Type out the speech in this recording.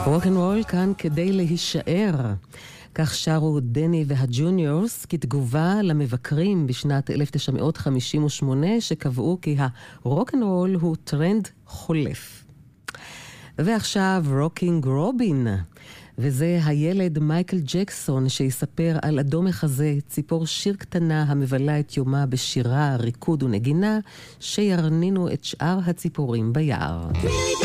רוק'נ'רול כאן כדי להישאר. כך שרו דני והג'וניורס כתגובה למבקרים בשנת 1958 שקבעו כי הרוק'נ'רול הוא טרנד חולף. ועכשיו רוקינג רובין, וזה הילד מייקל ג'קסון שיספר על אדום מחזה, ציפור שיר קטנה המבלה את יומה בשירה, ריקוד ונגינה שירנינו את שאר הציפורים ביער.